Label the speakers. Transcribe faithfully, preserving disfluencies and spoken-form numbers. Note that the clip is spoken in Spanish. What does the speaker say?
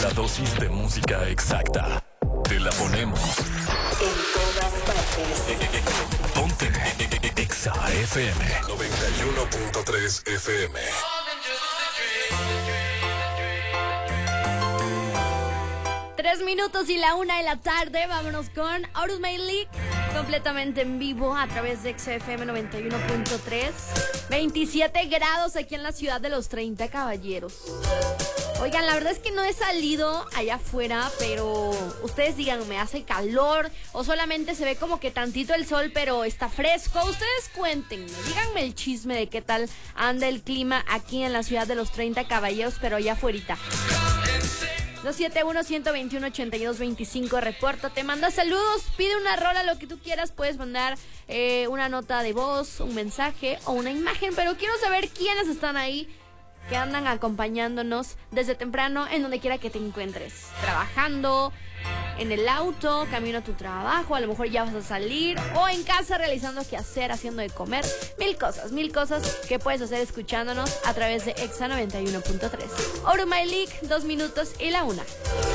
Speaker 1: La dosis de música exacta. Te la ponemos.
Speaker 2: En todas partes.
Speaker 1: Ponte Exa F M noventa y uno punto tres F M.
Speaker 3: Tres minutos y la una de la tarde. Vámonos con Horus Maylik, completamente en vivo a través de Exa F M noventa y uno punto tres. veintisiete grados aquí en la ciudad de los treinta caballeros. Oigan, la verdad es que no he salido allá afuera, pero ustedes díganme, ¿hace calor o solamente se ve como que tantito el sol, pero está fresco? Ustedes cuéntenme, díganme el chisme de qué tal anda el clima aquí en la ciudad de los treinta caballeros, pero allá afuerita. dos siete uno, uno dos uno, ocho dos dos cinco, reporta, te manda saludos, pide una rola, lo que tú quieras, puedes mandar eh, una nota de voz, un mensaje o una imagen, pero quiero saber quiénes están ahí, que andan acompañándonos desde temprano en donde quiera que te encuentres, trabajando, en el auto, camino a tu trabajo, a lo mejor ya vas a salir, o en casa realizando qué hacer, haciendo de comer, mil cosas, mil cosas que puedes hacer escuchándonos a través de Exa noventa y uno punto tres. Horus Maylik, dos minutos y la una.